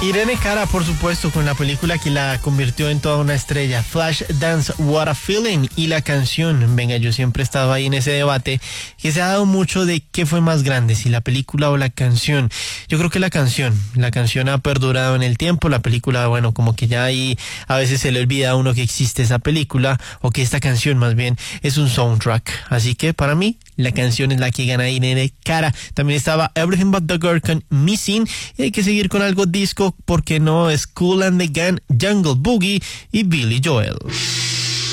Irene Cara, por supuesto, con la película que la convirtió en toda una estrella, Flashdance, What a Feeling, y la canción. Venga, yo siempre he estado ahí en ese debate que se ha dado mucho de qué fue más grande, si la película o la canción. Yo creo que la canción ha perdurado en el tiempo. La película, bueno, como que ya ahí a veces se le olvida a uno que existe esa película, o que esta canción más bien es un soundtrack. Así que para mí la canción es la que gana Irene Cara. También estaba Everything But the Girl con Missing, y hay que seguir con algo disco, porque no, es Kool and the Gang, Jungle Boogie y Billy Joel.